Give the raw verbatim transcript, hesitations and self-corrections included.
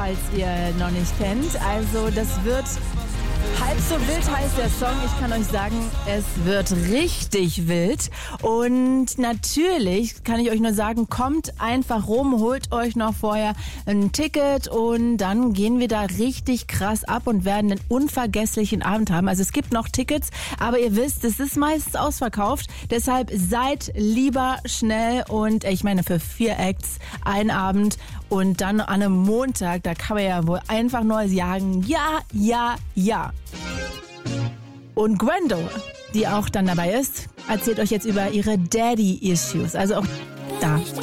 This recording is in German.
falls ihr noch nicht kennt. Also das wird halb so wild, heißt der Song. Ich kann euch sagen, es wird richtig wild. Und natürlich kann ich euch nur sagen, kommt einfach rum, holt euch noch vorher ein Ticket und dann gehen wir da richtig krass ab und werden einen unvergesslichen Abend haben. Also es gibt noch Tickets, aber ihr wisst, es ist meistens ausverkauft. Deshalb seid lieber schnell und ich meine für vier Acts ein Abend und dann an einem Montag, da kann man ja wohl einfach nur sagen, ja, ja, ja. Und Gwendo, die auch dann dabei ist, erzählt euch jetzt über ihre Daddy-Issues. Also auch da